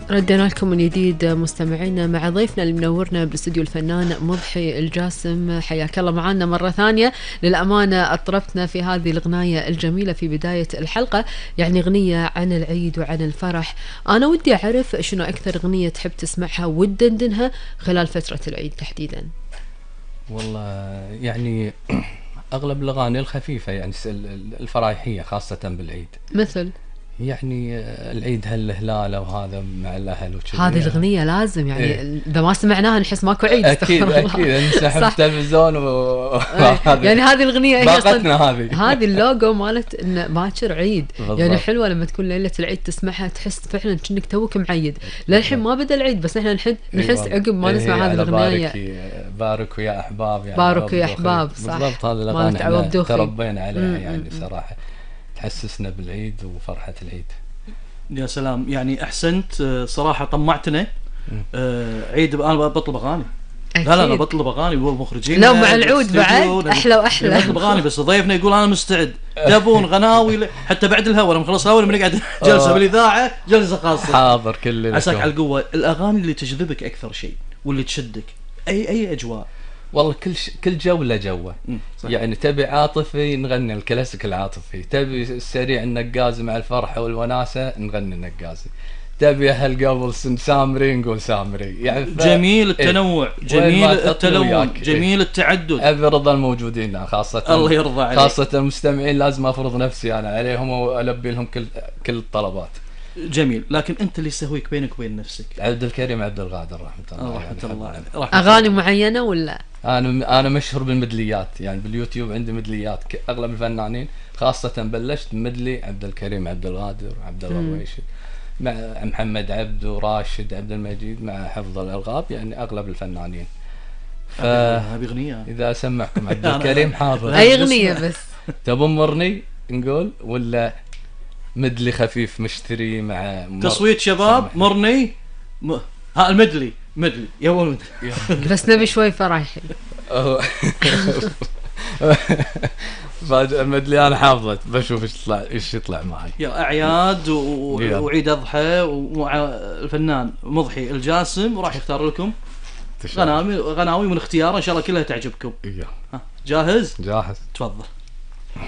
ردنا لكم من جديد مستمعينا مع ضيفنا اللي منورنا بالاستوديو الفنان مضحي الجاسم. حياك الله معنا مرة ثانية. للأمانة أطربتنا في هذه الأغنية الجميلة في بداية الحلقة، يعني أغنية عن العيد وعن الفرح. أنا ودي أعرف شنو أكثر أغنية تحب تسمعها وتدندنها خلال فترة العيد تحديدا؟ والله يعني أغلب الأغاني الخفيفة، يعني الفرايحية خاصة بالعيد، مثل يعني العيد هالهلالة وهذا مع الأهل وكذا. هذه الأغنية لازم يعني إذا ما سمعناها نحس ماكو عيد. أكيد نسحب التلفزيون يعني هذه الأغنية هي باقتنا هذه اللوجو مالت إن باكر عيد بالضبط. يعني حلوة لما تكون ليلة العيد تسمعها تحس فعلا كأنك توك معيد. للحين ما بدأ العيد بس إحنا نحس عقب ما نسمع هذه الأغنية. باركوا يا أحباب، يعني باركوا يا أحباب، صح بالضبط. هذه الأغاني احنا تربينا عليها يعني صراحة تحسسنا بالعيد وفرحة العيد. يا سلام، يعني أحسنت صراحة، طمعتنا. عيد أنا بطلب أغاني. لا أنا بطلب أغاني والمخرجين لا مع العود بعد أحلى وأحلى. بطلب أغاني بس ضيفنا يقول أنا مستعد. تبون غناوي حتى بعد الهوا لما نخلص الهوا بنقعد جلسة بالإذاعة، جلسة خاصة. حاضر كل عساك على القوة. الأغاني اللي تجذبك أكثر شيء واللي تشدك أي أجواء؟ والله كل جولة جوه. يعني تبي عاطفي نغني الكلاسيك العاطفي، تبي السريع النقازي مع الفرحة والوناسة نغني النقازي، تبي هالقبل سامري نقول سامري. يعني جميل التنوع، جميل التلون، جميل التعدد. أبي رضا الموجودين خاصة، الله يرضى عليك، خاصة المستمعين لازم أفرض نفسي أنا عليهم وألبي لهم كل الطلبات. جميل. لكن أنت اللي يسويك بينك وبين نفسك. عبد الكريم عبد القادر رحمة الله. رحمة الله. أغاني معينة ولا؟ أنا مشهور بالمدليات، يعني باليوتيوب عندي مدليات أغلب الفنانين، خاصة بلشت مدلي عبد الكريم عبد القادر وعبد الله الرويشي مع محمد عبد وراشد عبد المجيد مع حفظ الألغاب، يعني أغلب الفنانين. هذه أغنية إذا أسمعكم عبد الكريم حاضر. أي أغنية بس تبون مرني نقول ولا مدلي خفيف مشتري مع تصويت شباب؟ مرني ها المدلي يا ولد بس نبي شوي فرايحي. بعد المدلي انا حافظت، بشوف ايش يطلع معي. يا اعياد وعيد اضحى ومع الفنان مضحي الجاسم وراح يختار لكم غناوي من اختياره ان شاء الله كلها تعجبكم. جاهز؟ تفضل.